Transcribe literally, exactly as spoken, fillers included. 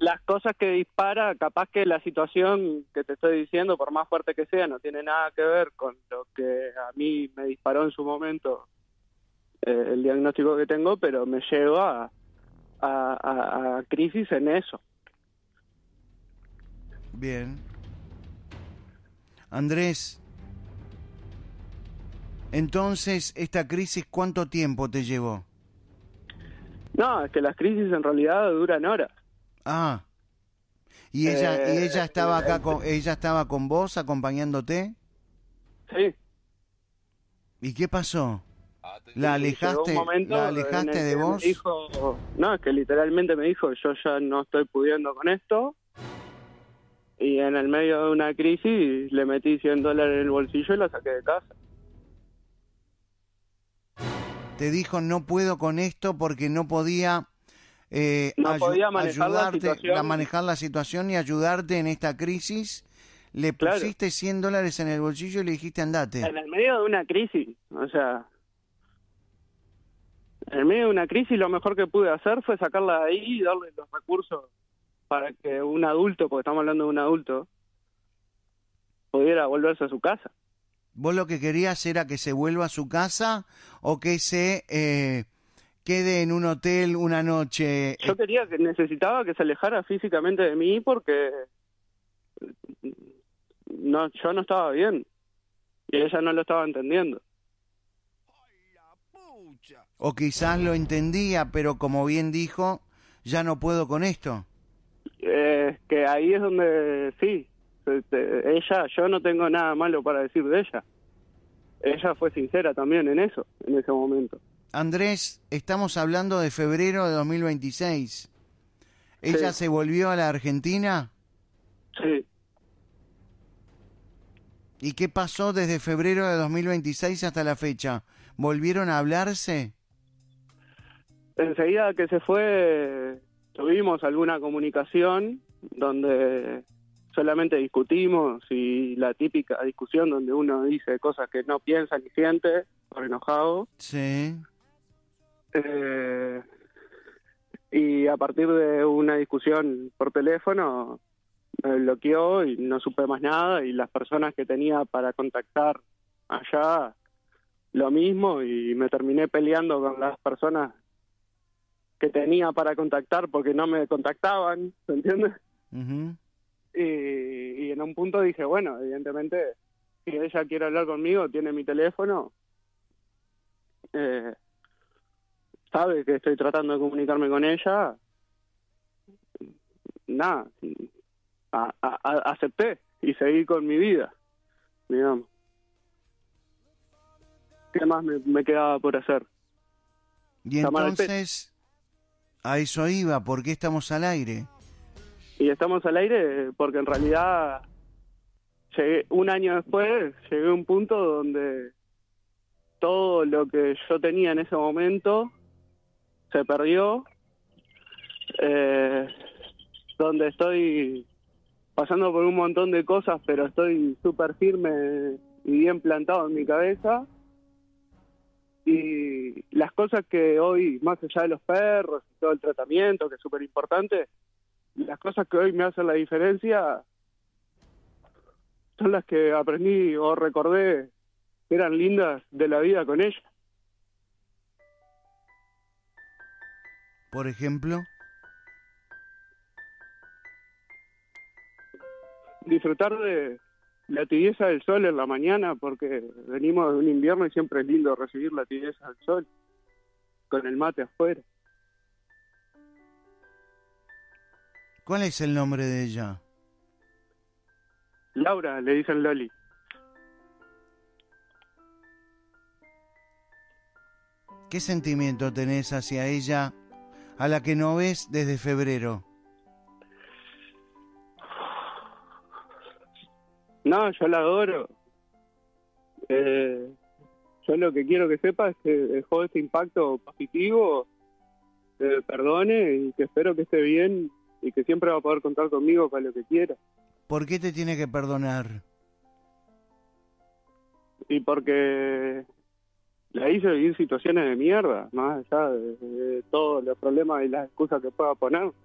las cosas que dispara, capaz que la situación que te estoy diciendo, por más fuerte que sea, no tiene nada que ver con lo que a mí me disparó en su momento eh, el diagnóstico que tengo, pero me lleva a, a, a crisis en eso. Bien. Andrés, entonces, ¿esta crisis cuánto tiempo te llevó? No, es que las crisis en realidad duran horas. Ah, ¿y ella Eh, y ella estaba acá eh, con ella estaba con vos acompañándote? Sí. ¿Y qué pasó? ¿La Y llegó un alejaste, momento la en alejaste el de que me vos? dijo, no, es que literalmente me dijo, yo ya no estoy pudiendo con esto, y en el medio de una crisis le metí cien dólares en el bolsillo y la saqué de casa. Te dijo no puedo con esto porque no podía eh, No ayu- podía manejar la ayudarte, la, situación, manejar la situación y ayudarte en esta crisis. Le claro, pusiste cien dólares en el bolsillo y le dijiste andate. en el medio de una crisis, o sea, en el medio de una crisis lo mejor que pude hacer fue sacarla de ahí y darle los recursos para que un adulto, porque estamos hablando de un adulto, pudiera volverse a su casa. ¿Vos lo que querías era que se vuelva a su casa o que se eh, quede en un hotel una noche? Yo quería que necesitaba que se alejara físicamente de mí porque no, yo no estaba bien y ella no lo estaba entendiendo. O quizás lo entendía, pero como bien dijo, ya no puedo con esto. Eh, que ahí es donde sí, este, ella, yo no tengo nada malo para decir de ella. Ella fue sincera también en eso, en ese momento. Andrés, estamos hablando de febrero de dos mil veintiséis. ¿Ella Sí. se volvió a la Argentina? Sí. ¿Y qué pasó desde febrero de dos mil veintiséis hasta la fecha? ¿Volvieron a hablarse? Enseguida que se fue, tuvimos alguna comunicación donde solamente discutimos y la típica discusión donde uno dice cosas que no piensa ni siente por enojado. Sí. Eh, y a partir de una discusión por teléfono me bloqueó y no supe más nada y las personas que tenía para contactar allá lo mismo y me terminé peleando con las personas que tenía para contactar porque no me contactaban, ¿se entiende? Uh-huh. Y, y en un punto dije, bueno, evidentemente, si ella quiere hablar conmigo, tiene mi teléfono, eh, sabe que estoy tratando de comunicarme con ella, nada, a, a, a, acepté y seguí con mi vida, digamos. ¿Qué más me, me quedaba por hacer? Y entonces, a eso iba, ¿por qué estamos al aire? Y estamos al aire porque en realidad llegué, un año después llegué a un punto donde todo lo que yo tenía en ese momento se perdió, eh, donde estoy pasando por un montón de cosas, pero estoy súper firme y bien plantado en mi cabeza. Y las cosas que hoy, más allá de los perros y todo el tratamiento, que es súper importante, las cosas que hoy me hacen la diferencia son las que aprendí o recordé que eran lindas de la vida con ella. Por ejemplo, disfrutar de la tibieza del sol en la mañana, porque venimos de un invierno y siempre es lindo recibir la tibieza del sol con el mate afuera. ¿cuál es el nombre de ella? Laura, le dicen Loli. ¿Qué sentimiento tenés hacia ella a la que no ves desde febrero? No, yo la adoro. Eh, yo lo que quiero que sepa es que dejó este impacto positivo, que me perdone y que espero que esté bien y que siempre va a poder contar conmigo para lo que quiera. ¿Por qué te tiene que perdonar? Y porque la hice vivir situaciones de mierda, más allá de, de todos los problemas y las excusas que pueda poner.